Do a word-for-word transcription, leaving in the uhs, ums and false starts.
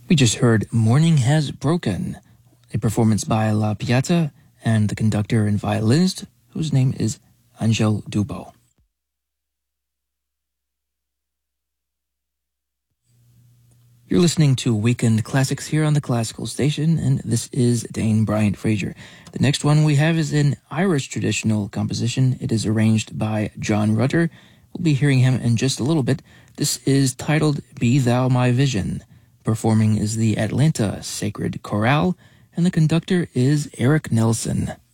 We just heard Morning Has Broken, a performance by La Piazza and the conductor and violinist, whose name is Angel Dubo. You're listening to Weekend Classics here on the Classical Station, and this is Dane Bryant Frazier. The next one we have is an Irish traditional composition. It is arranged by John Rutter. We'll be hearing him in just a little bit. This is titled Be Thou My Vision. Performing is the Atlanta Sacred Chorale, and the conductor is Eric Nelson.